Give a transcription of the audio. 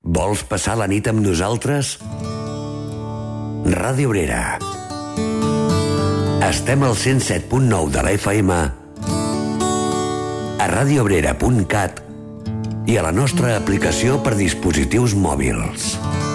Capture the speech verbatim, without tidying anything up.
Vols passar la nit amb nosaltres? Ràdio Obrera. Estem al cent set punt nou de la F M, a radiobrera punt cat i a la nostra aplicació per dispositius mòbils.